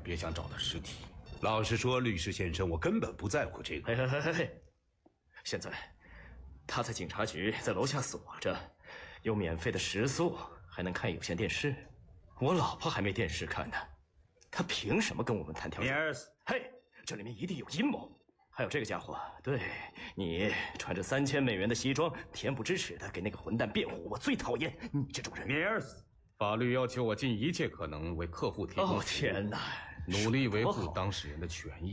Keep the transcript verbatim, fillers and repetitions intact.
别想找到尸体。老实说，律师先生，我根本不在乎这个。 嘿嘿嘿嘿嘿，现在他在警察局，在楼下锁着，有免费的食宿，还能看有线电视。我老婆还没电视看呢，他凭什么跟我们谈条件？ 米尔斯， 嘿，这里面一定有阴谋。还有这个家伙，对你穿着三千美元的西装，恬不知耻的给那个混蛋辩护，我最讨厌你这种人。 米尔斯，法律要求我尽一切可能为客户提供服务。 哦天哪！ 努力维护当事人的权益。